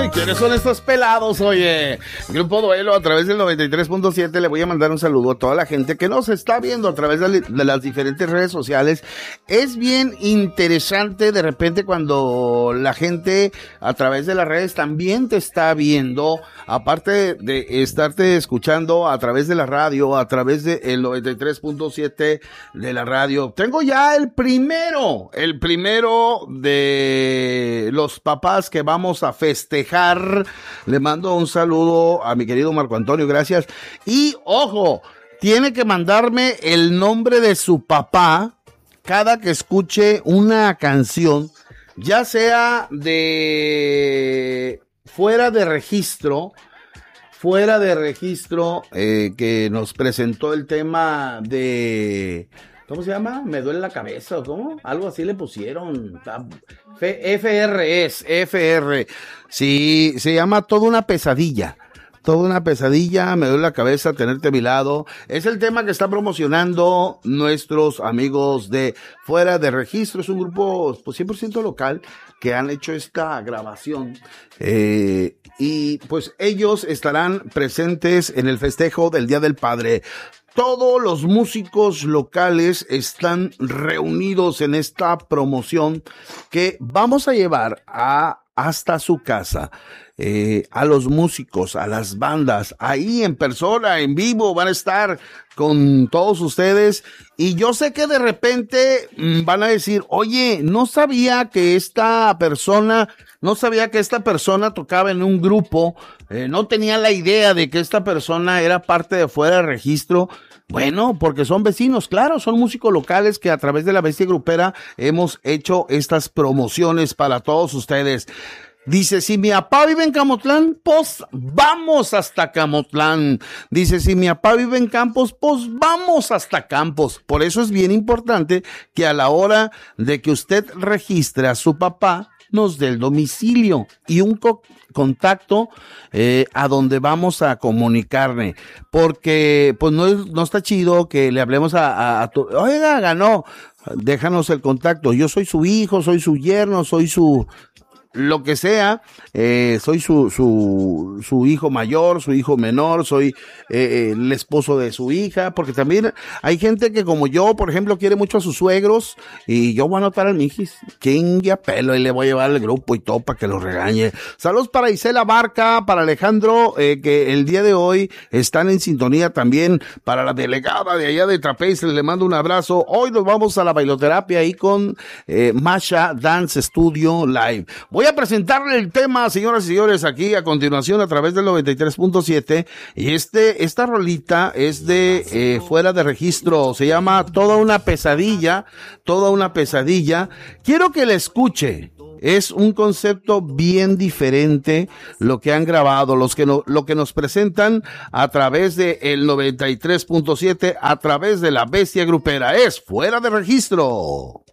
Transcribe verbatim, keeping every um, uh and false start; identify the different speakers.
Speaker 1: ¿Quiénes son estos pelados? Oye, Grupo Duelo a través del noventa y tres punto siete. Le voy a mandar un saludo a toda la gente que nos está viendo a través de, de las diferentes redes sociales. Es bien interesante de repente cuando la gente a través de las redes también te está viendo, aparte de estarte escuchando a través de la radio, a través del noventa y tres punto siete de la radio. Tengo ya el primero, el primero de los papás que vamos a festejar. Le mando un saludo a mi querido Marco Antonio, gracias. Y ojo, tiene que mandarme el nombre de su papá cada que escuche una canción, ya sea de fuera de registro, fuera de registro, eh, que nos presentó el tema de... ¿Cómo se llama? ¿Me duele la cabeza o cómo? Algo así le pusieron. F R es, F R. Sí, se llama Toda una pesadilla. Toda una pesadilla, me duele la cabeza tenerte a mi lado. Es el tema que está promocionando nuestros amigos de Fuera de Registro. Es un grupo pues, cien por ciento local que han hecho esta grabación. Eh, y pues ellos estarán presentes en el festejo del Día del Padre. Todos los músicos locales están reunidos en esta promoción que vamos a llevar a, hasta su casa. Eh, a los músicos, a las bandas, ahí en persona, en vivo, van a estar con todos ustedes. Y yo sé que de repente mmm, van a decir, oye, no sabía que esta persona, no sabía que esta persona tocaba en un grupo, eh, no tenía la idea de que esta persona era parte de Fuera de Registro. Bueno, porque son vecinos, claro, son músicos locales que a través de la Bestia Grupera hemos hecho estas promociones para todos ustedes. Dice, si mi papá vive en Camotlán, pues vamos hasta Camotlán. Dice, si mi papá vive en Campos, pues vamos hasta Campos. Por eso es bien importante que a la hora de que usted registre a su papá, nos dé el domicilio y un co- contacto eh, a donde vamos a comunicarle, porque pues no, no está chido que le hablemos a, a, a tu, oiga, ganó, déjanos el contacto, yo soy su hijo, soy su yerno, soy su... lo que sea, eh, soy su, su, su hijo mayor, su hijo menor, soy eh, el esposo de su hija, porque también hay gente que como yo, por ejemplo, quiere mucho a sus suegros, y yo voy a anotar al mijis, chingue a pelo, y le voy a llevar al grupo y todo para que lo regañe. Saludos para Isela Barca, para Alejandro, eh, que el día de hoy están en sintonía también, para la delegada de allá de Trapez, le mando un abrazo. Hoy nos vamos a la bailoterapia ahí con eh, Masha Dance Studio Live. Voy a presentarle el tema, señoras y señores, aquí a continuación a través del noventa y tres punto siete. Y este, esta rolita es de eh, Fuera de Registro. Se llama Toda una pesadilla, Toda una pesadilla. Quiero que la escuche. Es un concepto bien diferente lo que han grabado, los que no, lo que nos presentan a través de el noventa y tres punto siete, a través de la Bestia Grupera. Es Fuera de Registro.